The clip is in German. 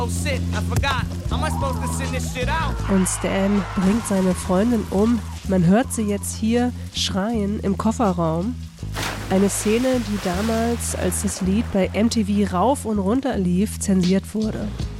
Und Stan bringt seine Freundin um. Man hört sie jetzt hier schreien im Kofferraum. Eine Szene, die damals, als das Lied bei MTV rauf und runter lief, zensiert wurde.